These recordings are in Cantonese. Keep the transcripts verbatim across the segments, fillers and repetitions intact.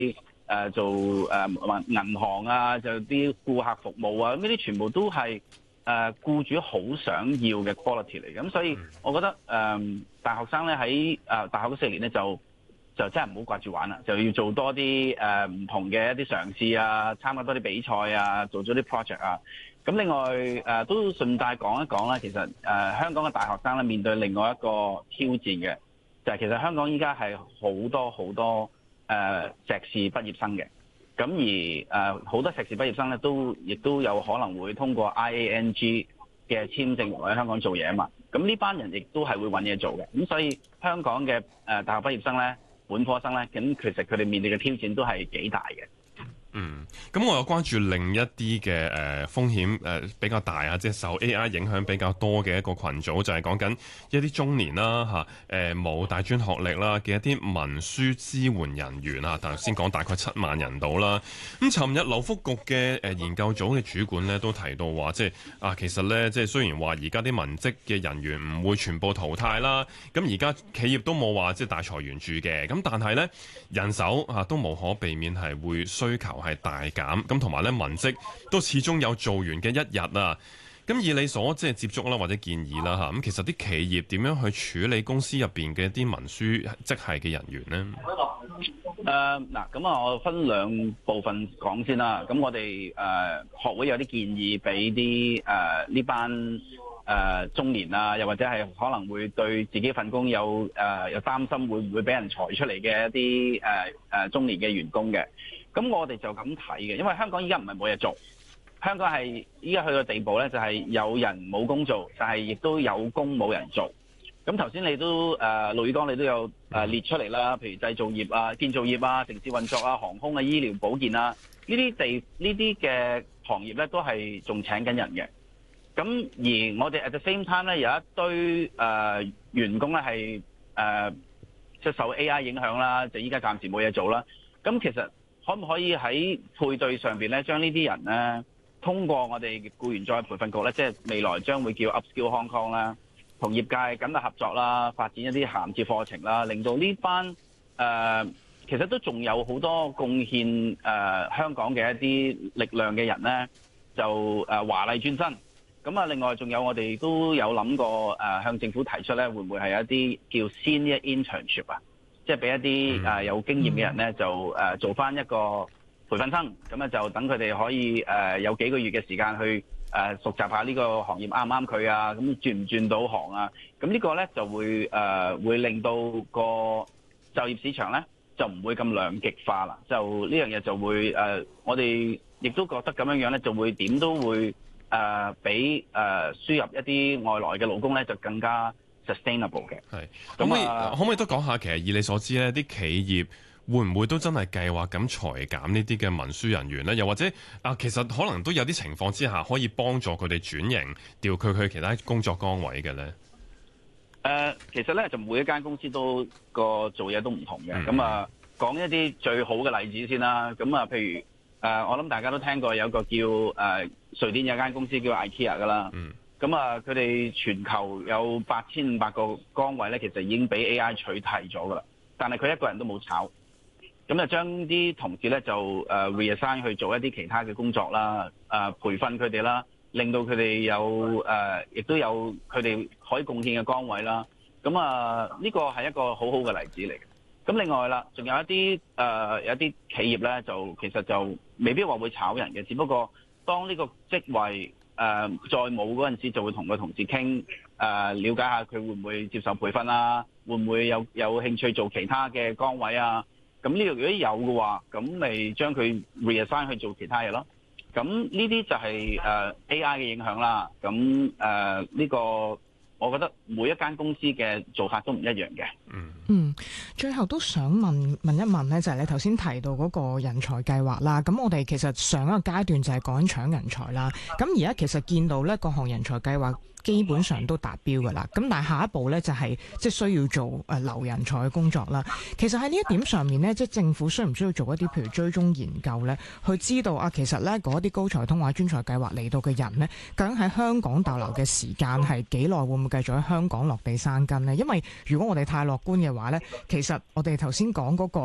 誒、呃、做誒銀、呃、行啊，就啲顧客服務啊，咁呢啲全部都係誒、呃、僱主好想要嘅 quality 嚟。咁所以我覺得誒、呃、大學生咧喺誒大學嗰四年咧就就真係唔好掛住玩啦，就要做多啲誒唔同嘅一啲嘗試啊，參加多啲比賽啊，做咗啲 project 啊。咁另外誒、呃、都順帶講一講啦，其實誒、呃、香港嘅大學生咧面對另外一個挑戰嘅，就係、是、其實香港依家係好多好多誒、呃、碩士畢業生嘅。咁而誒好、呃、多碩士畢業生咧都亦都有可能會通過 I A N G 嘅簽證嚟香港做嘢啊嘛。咁呢班人亦都係會揾嘢做嘅。咁所以香港嘅誒、呃、大學畢業生咧，本科生咧，咁其實佢哋面對嘅挑戰都係幾大嘅。 嗯，咁我有關注另一啲嘅誒風險誒、呃、比較大啊，即係受 A I 影響比較多嘅一個群組，就係講緊一啲中年啦嚇，誒冇大專學歷啦嘅一啲文書支援人員啊，頭先講大概七萬人到啦。咁尋日勞福局嘅誒研究組嘅主管咧都提到話，即係啊其實咧即係雖然話而家啲文職嘅人員唔會全部淘汰啦，咁而家企業都冇話即係大裁員住嘅，咁但係咧人手啊都無可避免係會需求係大減，咁同埋咧文職都始終有做完嘅一日啊。咁以你所即係接觸啦或者建議啦嚇，咁其實啲企業點樣去處理公司入邊嘅一啲文書職系嘅人員呢？ 誒嗱，咁啊，我分兩部分講先啦。咁我哋誒、呃、學會有啲建議俾啲誒呢班誒、呃、中年啊，又或者係可能會對自己份工有誒、呃、有擔心會唔會俾人裁出嚟嘅一啲誒誒中年嘅員工嘅。咁我哋就咁睇嘅，因為香港依家唔係冇嘢做，香港係依家去到地步咧，就係有人冇工做，但係亦都有工冇人做。咁頭先你都誒陸宇剛你都有誒列出嚟啦，譬如製造業啊、建造業啊、城市運作啊、航空啊、醫療保健啊，呢啲地呢啲嘅行業咧都係仲請緊人嘅。咁而我哋 at the same time 咧有一堆誒、呃、員工咧係誒即係受 A I 影響啦，就依家暫時冇嘢做啦。咁其實可唔可以喺配對上邊咧，將呢啲人咧，通過我哋僱員再培訓局咧，即係未來將會叫 Upskill Hong Kong 啦，同業界緊密合作啦，發展一啲銜接課程啦，令到呢班誒、呃、其實都仲有好多貢獻誒、呃、香港嘅一啲力量嘅人咧，就誒、呃、華麗轉身。咁啊，另外仲有我哋都有諗過誒、呃、向政府提出咧，會唔會係一啲叫 Senior Internship 啊？即係俾一啲誒有經驗嘅人咧，就誒做翻一個培訓生，咁咧就等佢哋可以誒有幾個月嘅時間去誒熟習下呢個行業啱唔啱佢啊，咁轉唔轉到行啊？咁呢個咧就會誒會令到個就業市場咧就唔會咁兩極化啦。就呢樣嘢就會誒，我哋亦都覺得咁樣樣咧就會點都會誒比誒輸入一啲外來嘅勞工咧就更加 sustainable 嘅。 係，咁你、呃、可唔可以都講下，其實以你所知咧，啲企業會唔會都真係計劃咁裁減呢啲嘅文書人員咧？又或者啊，其實可能都有啲情況之下可以幫助佢哋轉型，調佢去其他工作崗位嘅咧？誒、 呃，其實咧就每一間公司都個做嘢都唔同嘅。咁、嗯、啊，講一啲最好嘅例子先啦。咁啊，譬如誒、呃，我諗大家都聽過有個叫誒、呃、瑞典有間公司叫 IKEA 噶啦。嗯。咁啊，佢哋全球有八千五百個崗位咧，其實已經俾 A I 取替咗噶啦。但係佢一個人都冇炒，咁就將啲同事咧就誒 reassign 去做一啲其他嘅工作啦，誒、呃、培訓佢哋啦，令到佢哋有誒，亦、呃、都有佢哋可以貢獻嘅崗位啦。咁啊，呢個係一個好好嘅例子嚟嘅。咁另外啦，仲有一啲誒、呃、有一啲企業咧，就其實就未必話會炒人嘅，只不過當呢個職位誒、呃、再冇嗰陣時，就會同個同事傾，誒、呃、了解下佢會唔會接受培訓啊，會唔會有有興趣做其他嘅崗位啊？咁呢度如果有嘅話，咁咪將佢 reassign 去做其他嘢咯。咁呢啲就係、是、誒、呃、A I 嘅影響啦。咁誒呢個我覺得每一間公司嘅做法都唔一樣嘅。嗯。 嗯，最後都想問問一問咧，就係、是、你頭先提到嗰個人才計劃啦。咁我哋其實上一個階段就係講緊搶人才啦。咁而家其實見到咧，各項人才計劃基本上都達標㗎啦。咁但係下一步咧就係即係需要做誒留人才嘅工作啦。其實喺呢一點上面咧，即係政府需唔需要做一啲譬如追蹤研究咧，去知道啊，其實咧嗰啲高才通或者專才計劃嚟到嘅人咧，究竟喺香港逗留嘅時間係幾耐，會唔會繼續喺香港落地生根呢？因為如果我哋太樂觀嘅話咧，其實我哋頭先講嗰個誒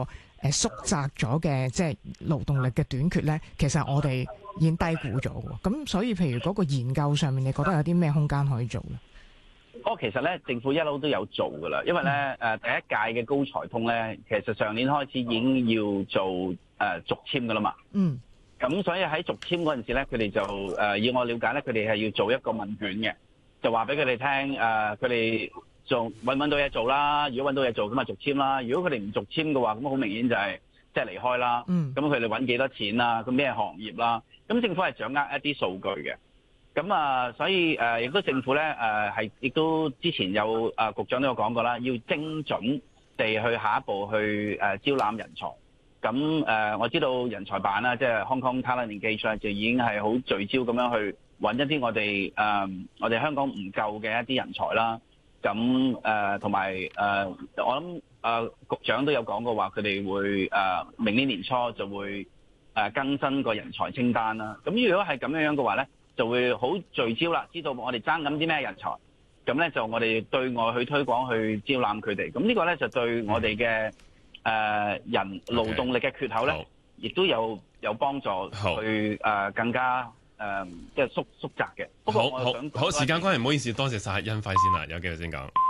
誒縮窄咗嘅即係勞動力嘅短缺咧，其實我哋已經低估咗喎。咁所以譬如嗰個研究上面，你覺得有啲咩空間可以做咧？ 哦，其實咧，政府一路都有做噶啦，因為咧，誒、呃、第一屆嘅高才通咧，其實上年開始已經要做誒、呃、續簽噶啦嘛。嗯。咁所以喺續簽嗰陣時咧，佢哋就誒、呃、以我了解咧，佢哋係要做一個問卷嘅，就話俾佢哋聽誒，佢哋做揾唔揾到嘢做啦。如果揾到嘢做，咁啊續簽啦。如果佢哋唔續簽嘅話，咁好明顯就係即係離開啦。嗯。咁佢哋揾幾多錢啦？咁咩行業啦？咁政府係掌握一啲數據嘅。咁啊，所以誒，亦都政府咧誒，係亦都之前有啊局長都有講過啦，要精準地去下一步去誒招攬人才。咁誒，我知道人才辦啦，即係 Hong Kong Talent Engage 就已經係好聚焦咁樣去揾一啲我哋誒我哋香港唔夠嘅一啲人才啦。咁誒同埋誒，我諗誒局長都有講過話，佢哋會誒明年年初就會誒更新個人才清單啦。咁如果係咁樣樣嘅話咧，就會好聚焦啦，知道我哋爭緊啲咩人才，咁咧就我哋對外去推廣去招攬佢哋，咁呢個咧就對我哋嘅誒人勞動力嘅缺口咧，亦都有有幫助去誒、呃、更加誒即係縮縮窄嘅。不過我想好好，好時間關係，唔好意思，多謝晒殷暉先啦，有機會先講。